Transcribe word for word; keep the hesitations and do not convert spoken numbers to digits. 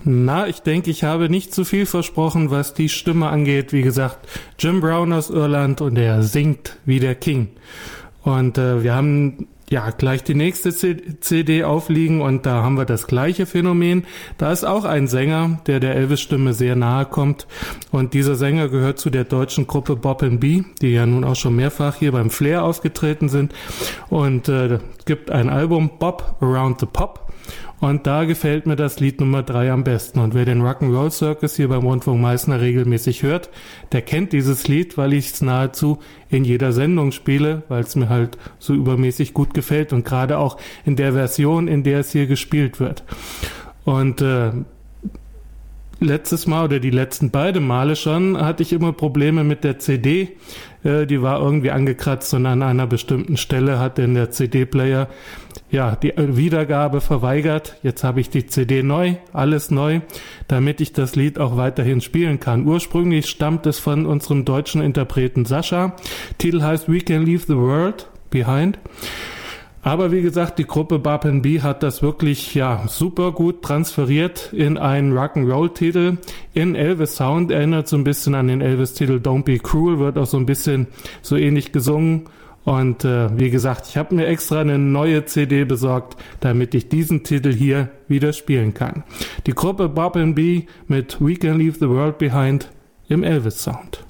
Na, ich denke, ich habe nicht zu viel versprochen, was die Stimme angeht. Wie gesagt, Jim Brown aus Irland und er singt wie der King. Und äh, wir haben ja gleich die nächste C D aufliegen und da haben wir das gleiche Phänomen. Da ist auch ein Sänger, der der Elvis-Stimme sehr nahe kommt. Und dieser Sänger gehört zu der deutschen Gruppe Bob and Bee, die ja nun auch schon mehrfach hier beim Flair aufgetreten sind. Und äh, gibt ein Album, Bob Around the Pop. Und da gefällt mir das Lied Nummer drei am besten. Und wer den Rock'n'Roll Circus hier beim Rundfunk Meißner regelmäßig hört, der kennt dieses Lied, weil ich es nahezu in jeder Sendung spiele, weil es mir halt so übermäßig gut gefällt und gerade auch in der Version, in der es hier gespielt wird. Und äh, letztes Mal oder die letzten beiden Male schon hatte ich immer Probleme mit der C D. Äh, die war irgendwie angekratzt und an einer bestimmten Stelle hat denn der C D-Player ja die Wiedergabe verweigert. Jetzt habe ich die C D neu, alles neu, damit ich das Lied auch weiterhin spielen kann. Ursprünglich stammt es von unserem deutschen Interpreten Sascha. Titel heißt We Can Leave the World Behind. Aber wie gesagt, die Gruppe Bob and Bee hat das wirklich ja super gut transferiert in einen Rock'n'Roll-Titel. In Elvis-Sound erinnert so ein bisschen an den Elvis-Titel Don't Be Cruel, wird auch so ein bisschen so ähnlich gesungen. Und äh, wie gesagt, ich habe mir extra eine neue C D besorgt, damit ich diesen Titel hier wieder spielen kann. Die Gruppe Bob and Bee mit We Can Leave the World Behind im Elvis-Sound.